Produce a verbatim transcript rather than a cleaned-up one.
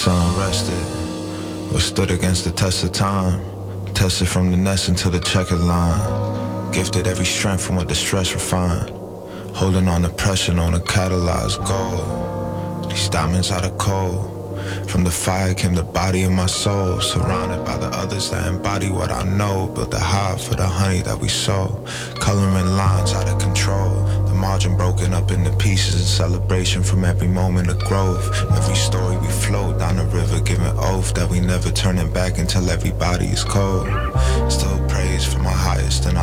sun rested, or stood against the test of time. Tested from the nest until the checkered line. Gifted every strength from what the stress refined. Holding on to pressure, on a catalyzed gold. These diamonds are the cold. From the fire came the body of my soul. Surrounded by the others that embody what I know. Built a hive for the honey that we sow. Coloring lines out of control. The margin broken up into pieces in celebration from every moment of growth. Every story we float down the river, giving oath that we never turning back until everybody is cold. Still praise for my highest and I